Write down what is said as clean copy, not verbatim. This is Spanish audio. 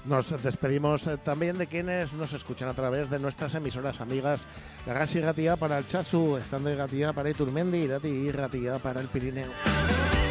Nos despedimos también de quienes nos escuchan a través de nuestras emisoras amigas Gagasi Ratia para el Chasu, Estando Ratia para Iturmendi y Dati Ratia para el Pirineo.